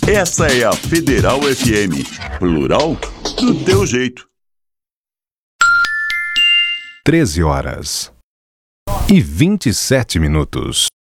Essa é a Federal FM, plural do teu jeito. 13h27.